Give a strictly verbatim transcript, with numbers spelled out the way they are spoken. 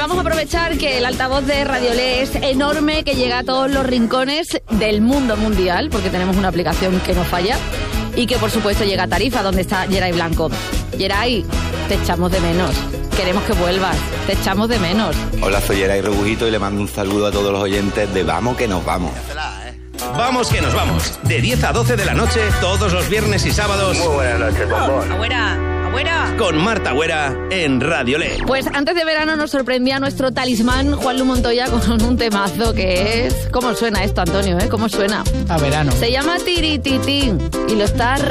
vamos a aprovechar que el altavoz de Radiolé es enorme, que llega a todos los rincones del mundo mundial, porque tenemos una aplicación que no falla, y que por supuesto llega a Tarifa, donde está Geray Blanco. Geray, te echamos de menos. Queremos que vuelvas, te echamos de menos. Hola, soy Geray Rebujito y le mando un saludo a todos los oyentes de Vamos que nos vamos. Vamos que nos vamos. De diez a doce de la noche, todos los viernes y sábados. Muy buenas noches, bombón. Abuela, abuela. Con Marta Güera en Radiolé. Pues antes de verano nos sorprendía nuestro talismán Juanlu Montoya con un temazo que es... ¿Cómo suena esto, Antonio? ¿Eh? ¿Cómo suena? A verano. Se llama Tirititín y lo está